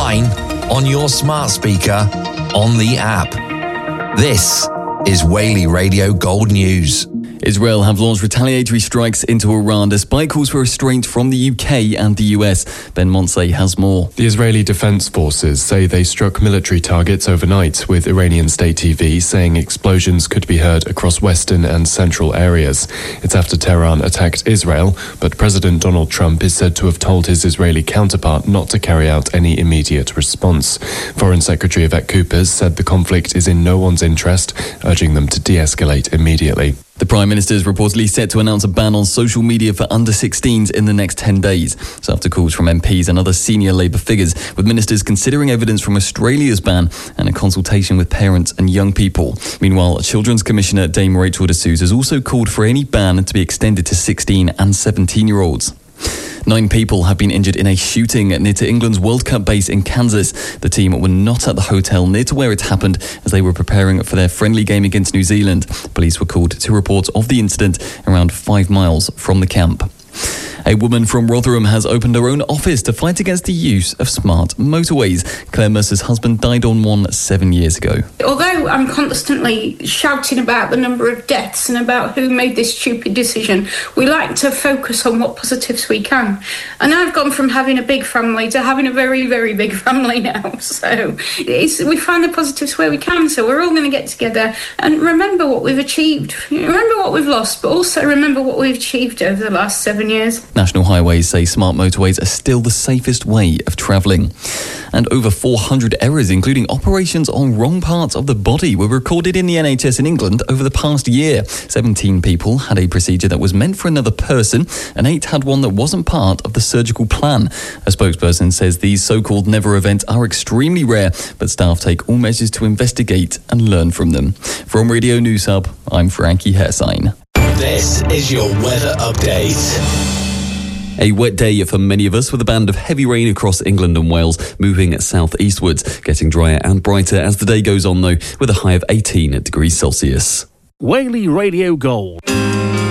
online, on your smart speaker, on the app. This is Whaley Radio Gold News. Israel have launched retaliatory strikes into Iran despite calls for restraint from the UK and the US. Ben Monsey has more. The Israeli Defense Forces say they struck military targets overnight, with Iranian state TV saying explosions could be heard across western and central areas. It's after Tehran attacked Israel, but President Donald Trump is said to have told his Israeli counterpart not to carry out any immediate response. Foreign Secretary Yvette Coopers said the conflict is in no one's interest, urging them to de-escalate immediately. The Prime Minister is reportedly set to announce a ban on social media for under-16s in the next 10 days. So after calls from MPs and other senior Labour figures, with ministers considering evidence from Australia's ban and a consultation with parents and young people. Meanwhile, Children's Commissioner Dame Rachel de Souza has also called for any ban to be extended to 16 and 17-year-olds. 9 people have been injured in a shooting near to England's World Cup base in Kansas. The team were not at the hotel near to where it happened as they were preparing for their friendly game against New Zealand. Police were called to report of the incident around 5 miles from the camp. A woman from Rotherham has opened her own office to fight against the use of smart motorways. Claire Mercer's husband died on one 7 years ago. Although I'm constantly shouting about the number of deaths and about who made this stupid decision, we like to focus on what positives we can. And I've gone from having a big family to having a very, very big family now. So we find the positives where we can. So we're all going to get together and remember what we've achieved. Remember what we've lost, but also remember what we've achieved over the last 7 years. National Highways say smart motorways are still the safest way of travelling. And over 400 errors, including operations on wrong parts of the body, were recorded in the NHS in England over the past year. 17 people had a procedure that was meant for another person, and 8 had one that wasn't part of the surgical plan. A spokesperson says these so-called never events are extremely rare, but staff take all measures to investigate and learn from them. From Radio News Hub, I'm Frankie Hersign. This is your weather update. A wet day for many of us, with a band of heavy rain across England and Wales moving southeastwards, getting drier and brighter as the day goes on though, with a high of 18 degrees Celsius. Whaley Radio Gold.